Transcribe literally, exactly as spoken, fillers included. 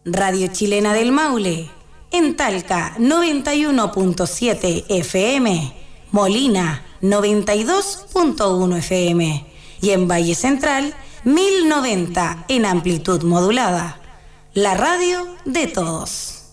Radio Chilena del Maule, en Talca noventa y uno punto siete F M, Molina noventa y dos punto uno F M y en Valle Central mil noventa en amplitud modulada. La radio de todos.